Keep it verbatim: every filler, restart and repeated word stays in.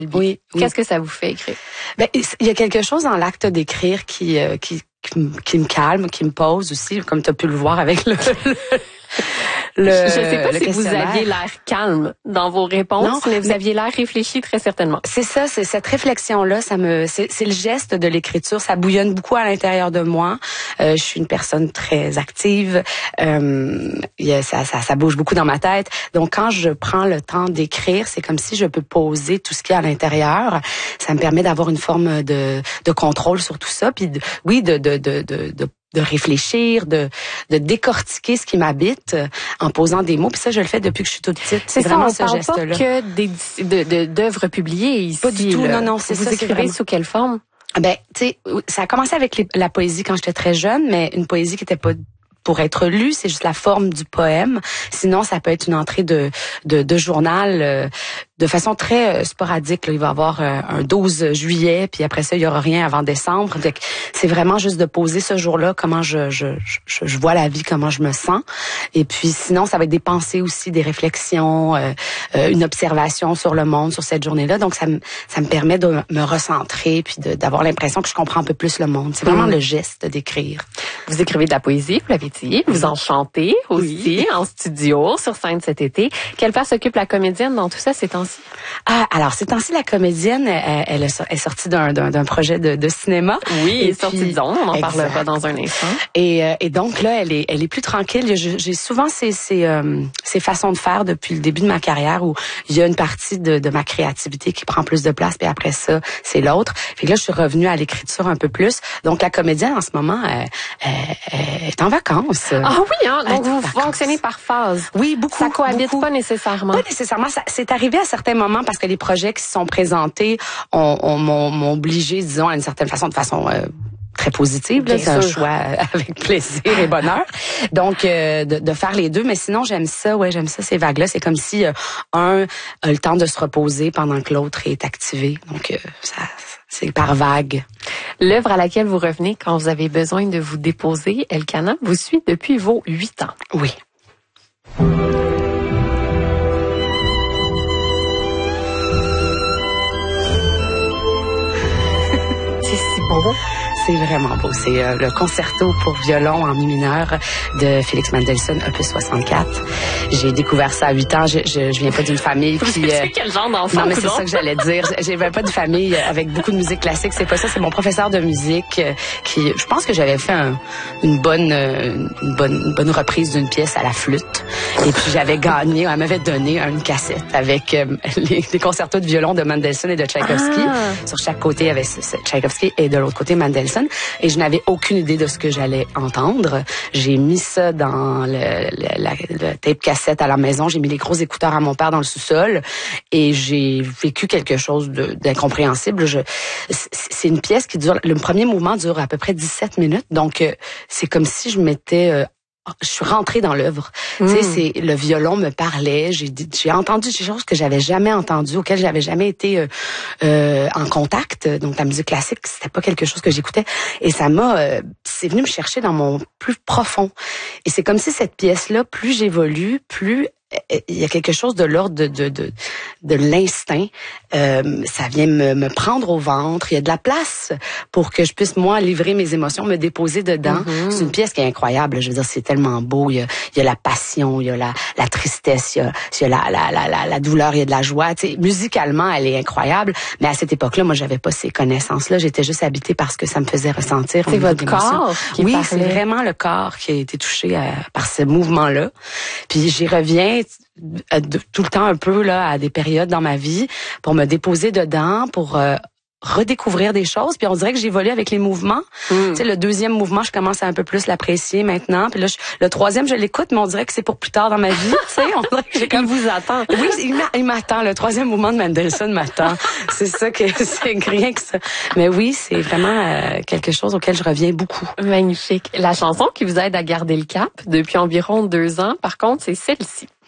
Oui. Qu'est-ce oui. que ça vous fait écrire? Ben, il y a quelque chose dans l'acte d'écrire qui, euh, qui, qui me calme, qui me pose aussi, comme tu as pu le voir avec le... le Le, je sais pas si vous aviez l'air calme dans vos réponses, non, mais vous mais aviez l'air réfléchi très certainement. C'est ça, c'est cette réflexion-là, ça me, c'est, c'est le geste de l'écriture, ça bouillonne beaucoup à l'intérieur de moi. Euh, je suis une personne très active, euh, ça, ça, ça bouge beaucoup dans ma tête. Donc quand je prends le temps d'écrire, c'est comme si je peux poser tout ce qu'il y a à l'intérieur. Ça me permet d'avoir une forme de, de contrôle sur tout ça, puis de, oui, de, de, de, de, de de réfléchir, de de décortiquer ce qui m'habite en posant des mots. Puis ça, je le fais depuis que je suis toute petite. C'est, c'est vraiment ça, on ce geste-là. Pas que des de, de, d'œuvres publiées ici. Pas du tout, là. non, non. C'est vous ça, écrivez c'est sous quelle forme? Ben, tu sais, ça a commencé avec les, la poésie quand j'étais très jeune, mais une poésie qui était pas pour être lue, c'est juste la forme du poème. Sinon, ça peut être une entrée de de, de journal euh, de façon très euh, sporadique. Là. Il va y avoir euh, un douze juillet, puis après ça, il y aura rien avant décembre. Donc, c'est vraiment juste de poser ce jour-là comment je, je je je vois la vie, comment je me sens. Et puis sinon, ça va être des pensées aussi, des réflexions, euh, euh, une observation sur le monde sur cette journée-là. Donc, ça me ça me permet de me recentrer puis de, d'avoir l'impression que je comprends un peu plus le monde. C'est vraiment mmh. le geste d'écrire. Vous écrivez de la poésie, vous l'avez dit. Vous en chantez aussi oui. en studio, sur scène cet été. Quelle place occupe la comédienne dans tout ça ces temps-ci? Ah, alors ces temps-ci, la comédienne, elle, elle est sortie d'un, d'un, d'un projet de, de cinéma. Oui, elle est sortie de zone, on en exact. parlera dans un instant. Et, euh, et donc là, elle est, elle est plus tranquille. J'ai, j'ai souvent ces, ces, euh, ces façons de faire depuis le début de ma carrière où il y a une partie de, de ma créativité qui prend plus de place, puis après ça, c'est l'autre. Fait que là, je suis revenue à l'écriture un peu plus. Donc la comédienne, en ce moment, elle, elle, elle est en vacances. Ah oui, hein? Donc vous fonctionnez par phase. Oui, beaucoup. Ça cohabite beaucoup. pas nécessairement. Pas nécessairement. Ça, c'est arrivé à certains moments parce que les projets qui se sont présentés ont, ont, m'ont, m'ont obligé, disons, à une certaine façon, de façon euh, très positive. Là, c'est un choix avec plaisir et bonheur. Donc, euh, de, de faire les deux. Mais sinon, j'aime ça. Ouais, j'aime ça, ces vagues-là. C'est comme si euh, un a le temps de se reposer pendant que l'autre est activé. Donc, euh, ça, c'est par vague. L'œuvre à laquelle vous revenez quand vous avez besoin de vous déposer, Elkana, vous suit depuis vos huit ans. Oui. C'est si beau. C'est vraiment beau. C'est euh, le concerto pour violon en mi mineur de Félix Mendelssohn, opus soixante-quatre. J'ai découvert ça à huit ans. Je, je, je viens pas d'une famille qui... Euh... quel genre d'enfant? Non, mais c'est ça que j'allais dire. Je viens pas d'une famille avec beaucoup de musique classique. C'est pas ça. C'est mon professeur de musique euh, qui... Je pense que j'avais fait un, une bonne euh, une bonne une bonne reprise d'une pièce à la flûte. Et puis j'avais gagné, elle m'avait donné une cassette avec euh, les, les concertos de violon de Mendelssohn et de Tchaïkovski. Ah. Sur chaque côté, il y avait Tchaïkovski et de l'autre côté, Mendelssohn. Et je n'avais aucune idée de ce que j'allais entendre. J'ai mis ça dans le, le, la, le tape cassette à la maison. J'ai mis les gros écouteurs à mon père dans le sous-sol et j'ai vécu quelque chose de, d'incompréhensible. Je, c'est une pièce qui dure... Le premier mouvement dure à peu près dix-sept minutes. Donc, euh, c'est comme si je m'étais... Euh, je suis rentrée dans l'œuvre. Mm. Tu sais, c'est le violon me parlait. J'ai j'ai entendu des choses que j'avais jamais entendues, auxquelles j'avais jamais été euh, euh, en contact. Donc la musique classique, c'était pas quelque chose que j'écoutais. Et ça m'a, euh, c'est venu me chercher dans mon plus profond. Et c'est comme si cette pièce-là, plus j'évolue, plus il y a quelque chose de l'ordre de de de, de l'instinct. Euh, ça vient me, me prendre au ventre. Il y a de la place pour que je puisse moi livrer mes émotions, me déposer dedans. Mm-hmm. C'est une pièce qui est incroyable. Je veux dire, c'est tellement beau. Il y a, il y a la passion, il y a la, la tristesse, il y a, il y a la, la la la la douleur, il y a de la joie. Tu sais, musicalement, elle est incroyable. Mais à cette époque-là, moi, j'avais pas ces connaissances-là. J'étais juste habitée par ce que ça me faisait ressentir. C'est votre corps qui Oui, parlait. C'est vraiment le corps qui a été touché à, par ce mouvement-là. Puis j'y reviens tout le temps un peu là à des périodes dans ma vie pour me déposer dedans, pour euh, redécouvrir des choses. Puis on dirait que j'évolue avec les mouvements. Mm. Tu sais, le deuxième mouvement, je commence à un peu plus l'apprécier maintenant. Puis là, je, le troisième, je l'écoute, mais on dirait que c'est pour plus tard dans ma vie. Tu sais, on dirait que j'ai comme... Il vous attend. Oui, il, m'a, il m'attend. Le troisième mouvement de Mendelssohn m'attend. C'est ça que c'est rien que ça. Mais oui, c'est vraiment euh, quelque chose auquel je reviens beaucoup. Magnifique. La chanson qui vous aide à garder le cap depuis environ deux ans, par contre, c'est celle-ci.